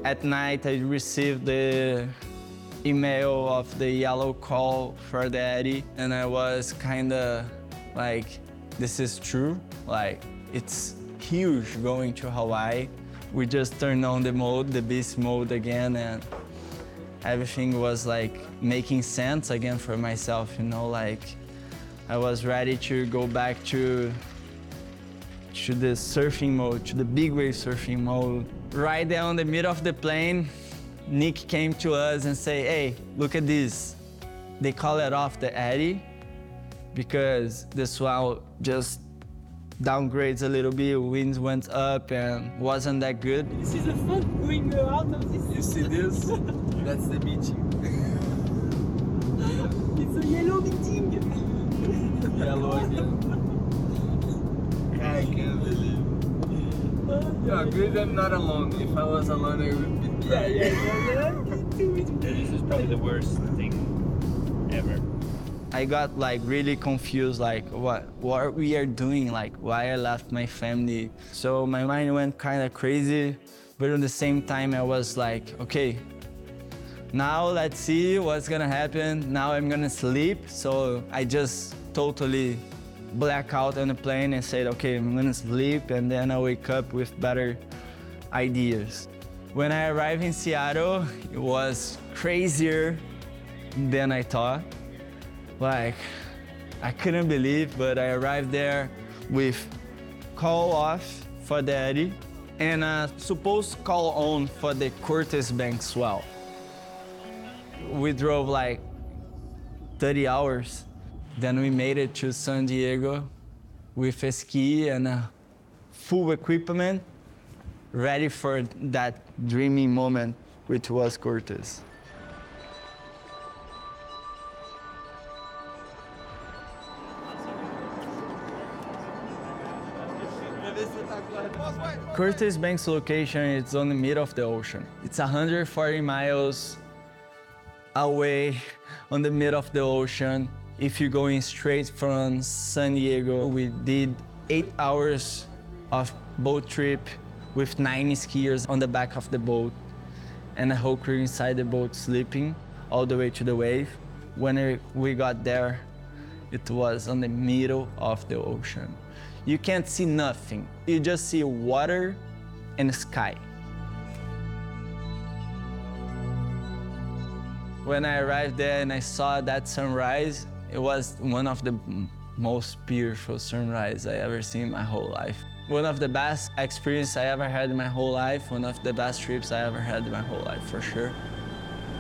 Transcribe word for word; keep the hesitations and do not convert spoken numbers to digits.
At night, I received the email of the yellow call for the Eddie, and I was kinda like, this is true. Like, it's huge going to Hawaii. We just turned on the mode, the beast mode again, and everything was like making sense again for myself, you know, like I was ready to go back to to the surfing mode, to the big wave surfing mode. Right there on the middle of the plane, Nick came to us and say, hey, look at this. They call it off the Eddie because the swell just downgrades a little bit, winds went up and wasn't that good. You see the fun going out of this? You see this? That's the meeting. It's a yellow meeting. Yellow again. I can't believe it. Yeah, good I'm not alone. If I was alone, I would be Yeah, yeah, yeah, yeah. Me too, me too. This is probably the worst thing ever. I got like really confused, like what what we are doing, like why I left my family. So my mind went kind of crazy, but at the same time I was like, okay, now let's see what's gonna happen. Now I'm gonna sleep. So I just totally black out on the plane and said, okay, I'm gonna sleep, and then I wake up with better ideas. When I arrived in Seattle, it was crazier than I thought. Like, I couldn't believe, but I arrived there with call off for the Eddie and a supposed call on for the Curtis Bank swell. We drove like thirty hours. Then we made it to San Diego with a ski and a full equipment, ready for that dreaming moment, which was Curtis. Curtis Bank's location is on the middle of the ocean. It's one hundred forty miles away on the middle of the ocean. If you're going straight from San Diego, we did eight hours of boat trip with nine skiers on the back of the boat and a whole crew inside the boat sleeping all the way to the wave. When we got there, it was on the middle of the ocean. You can't see nothing. You just see water and sky. When I arrived there and I saw that sunrise, it was one of the most beautiful sunrise I ever seen in my whole life. One of the best experiences I ever had in my whole life, one of the best trips I ever had in my whole life, for sure.